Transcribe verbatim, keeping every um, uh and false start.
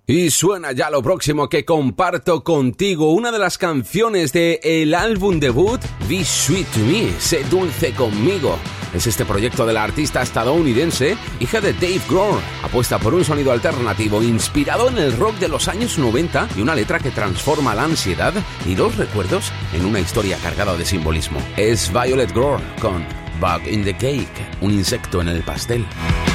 Y suena ya lo próximo que comparto contigo, una de las canciones de el álbum debut Be Sweet to Me, Sé Dulce Conmigo. Es este proyecto de la artista estadounidense, hija de Dave Grohl. Apuesta por un sonido alternativo inspirado en el rock de los años noventa y una letra que transforma la ansiedad y los recuerdos en una historia cargada de simbolismo. Es Violet Grohl con Bug in the Cake, un insecto en el pastel.